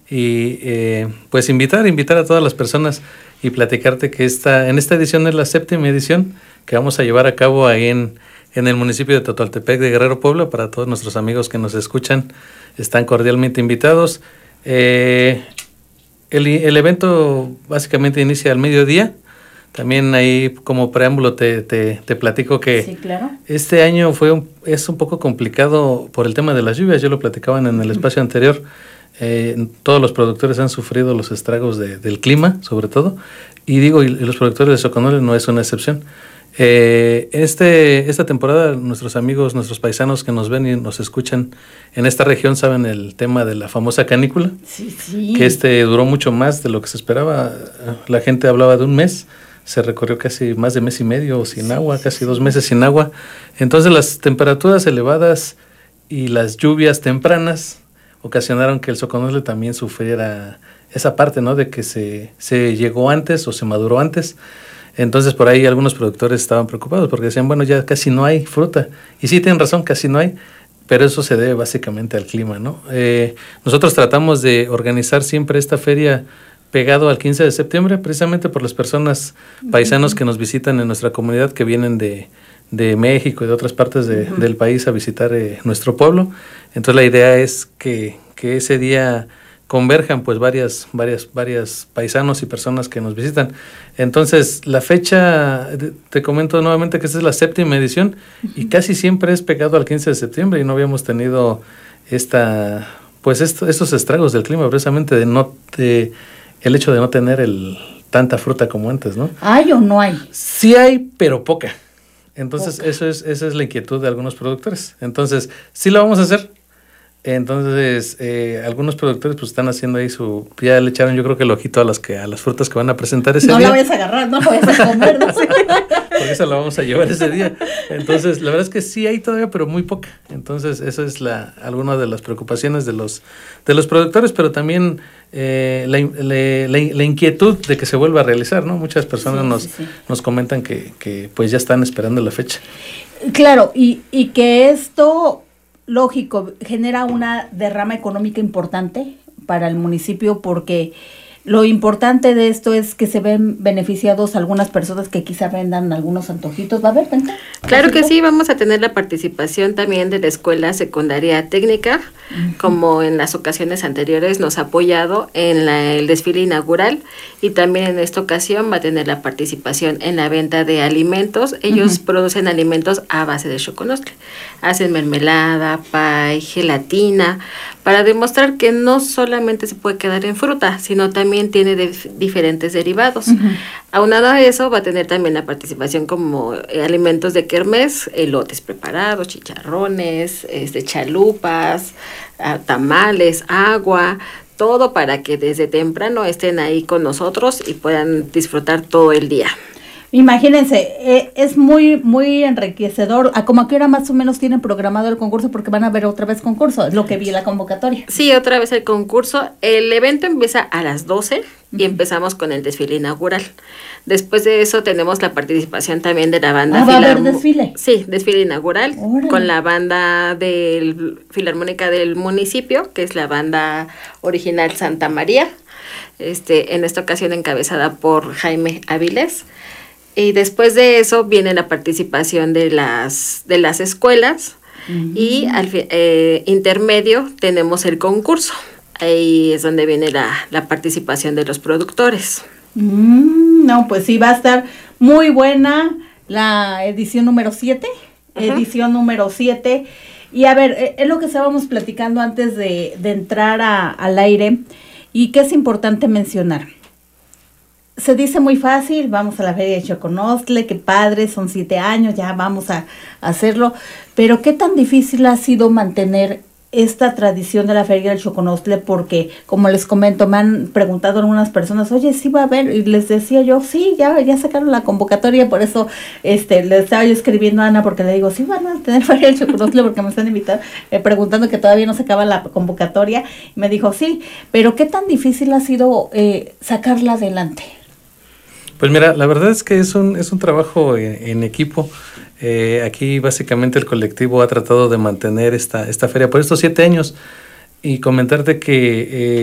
y pues invitar a todas las personas y platicarte que en esta edición es la 7ª edición que vamos a llevar a cabo ahí en el municipio de Totoltepec de Guerrero, Puebla. Para todos nuestros amigos que nos escuchan, están cordialmente invitados. El evento básicamente inicia al mediodía. También ahí como preámbulo te platico que sí, claro. Este año es un poco complicado por el tema de las lluvias. Yo lo platicaban en el espacio anterior. Todos los productores han sufrido los estragos del clima, sobre todo. Y los productores de Xoconostla no es una excepción. Esta temporada nuestros amigos, nuestros paisanos que nos ven y nos escuchan en esta región saben el tema de la famosa canícula, sí. Que duró mucho más de lo que se esperaba. La gente hablaba de un mes, se recorrió casi más de mes y medio sin agua, casi 2 meses sin agua. Entonces las temperaturas elevadas y las lluvias tempranas ocasionaron que el Xoconostla también sufriera esa parte, ¿no? De que se llegó antes o se maduró antes. Entonces por ahí algunos productores estaban preocupados porque decían, bueno, ya casi no hay fruta. Y sí tienen razón, casi no hay, pero eso se debe básicamente al clima, ¿no? Nosotros tratamos de organizar siempre esta feria pegado al 15 de septiembre, precisamente por las personas paisanos que nos visitan en nuestra comunidad, que vienen de México y de otras partes del país a visitar nuestro pueblo. Entonces la idea es que ese día converjan pues varias paisanos y personas que nos visitan. Entonces la fecha, te comento nuevamente que esta es la 7ª edición y casi siempre es pegado al 15 de septiembre y no habíamos tenido estos estragos del clima, precisamente el hecho de no tener tanta fruta como antes, ¿no? ¿Hay o no hay? Sí hay, pero poca. Entonces esa es la inquietud de algunos productores. Entonces sí lo vamos a hacer. Entonces, algunos productores pues están haciendo ahí ya le echaron yo creo que el ojito a las frutas que van a presentar ese día. No la vayas a agarrar, no la vayas a comer, ¿no? Porque esa la vamos a llevar ese día. Entonces, la verdad es que sí hay todavía, pero muy poca. Entonces, esa es alguna de las preocupaciones de los productores, pero también la inquietud de que se vuelva a realizar, ¿no? Muchas personas nos comentan que pues ya están esperando la fecha. Claro, y que esto, lógico, genera una derrama económica importante para el municipio, porque lo importante de esto es que se ven beneficiados algunas personas que quizá vendan algunos antojitos. ¿Va a haber venta? Claro que sí, vamos a tener la participación también de la Escuela Secundaria Técnica, como en las ocasiones anteriores nos ha apoyado en el desfile inaugural, y también en esta ocasión va a tener la participación en la venta de alimentos. Ellos producen alimentos a base de Xoconostla, hacen mermelada, pie, gelatina, para demostrar que no solamente se puede quedar en fruta, sino también tiene diferentes derivados. Aunado a eso, va a tener también la participación como alimentos de kermés, elotes preparados, chicharrones, chalupas, tamales, agua, todo para que desde temprano estén ahí con nosotros y puedan disfrutar todo el día. Imagínense, es muy muy enriquecedor. ¿A como a qué hora más o menos tienen programado el concurso? Porque van a ver otra vez concurso, es lo que vi en la convocatoria. Sí, otra vez el concurso. El evento empieza a las 12 y empezamos con el desfile inaugural. Después de eso tenemos la participación también de la banda. ¿Va a haber desfile? Sí, desfile inaugural. ¡Órale! Con la banda filarmónica del municipio, que es la banda original Santa María, en esta ocasión encabezada por Jaime Avilés. Y después de eso viene la participación de las escuelas, y al intermedio tenemos el concurso. Ahí es donde viene la participación de los productores. No, pues sí, va a estar muy buena la edición número 7. Edición número 7. Y a ver, es lo que estábamos platicando antes de entrar al aire, y que es importante mencionar. Se dice muy fácil, vamos a la feria de Xoconostla, qué padre, son 7 años, ya vamos a hacerlo, pero qué tan difícil ha sido mantener esta tradición de la feria del Xoconostla, porque como les comento, me han preguntado algunas personas, oye, ¿sí va a haber? Y les decía yo, sí, ya sacaron la convocatoria, por eso le estaba yo escribiendo a Ana, porque le digo, sí van a tener feria del Xoconostla, porque me están invitando, preguntando que todavía no se acaba la convocatoria, y me dijo, sí, pero qué tan difícil ha sido sacarla adelante. Pues mira, la verdad es que es un trabajo en equipo. Aquí básicamente el colectivo ha tratado de mantener esta feria por estos 7 años, y comentarte que